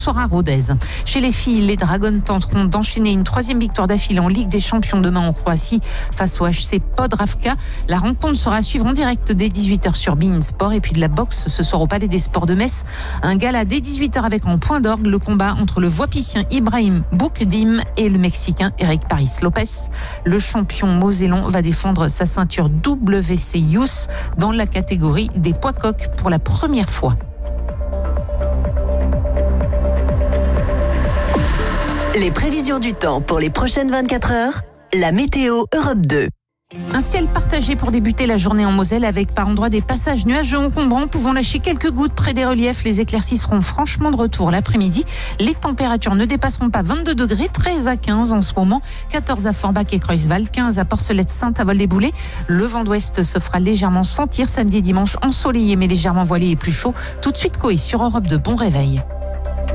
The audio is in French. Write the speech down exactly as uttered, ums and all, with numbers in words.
soir à Rodez. Chez les filles, les Dragons tenteront d'enchaîner une troisième victoire d'affilée en Ligue des Champions demain en Croatie face au H C Podravka. La rencontre sera à suivre en direct dès dix-huit heures sur beIN Sport. Et puis de la boxe ce soir au Palais des Sports de Metz. Un gala dès dix-huit heures avec en point d'orgue le combat entre le Voipicien Ibrahim Boukdim et le Mexicain Eric Paris Lopez. Le champion mosellan va défendre sa ceinture W C Youth dans la catégorie des poids coqs pour la première fois. Les prévisions du temps pour les prochaines vingt-quatre heures, la météo Europe deux. Un ciel partagé pour débuter la journée en Moselle avec par endroits des passages nuageux encombrants pouvant lâcher quelques gouttes près des reliefs. Les éclaircies seront franchement de retour l'après-midi. Les températures ne dépasseront pas vingt-deux degrés, treize à quinze en ce moment, quatorze à Forbach et Creuswald, quinze à Porcelette-Sainte à Vol-des-Boulets. Le vent d'ouest se fera légèrement sentir samedi et dimanche, ensoleillé mais légèrement voilé et plus chaud. Tout de suite Coé sur Europe deux, bon réveil.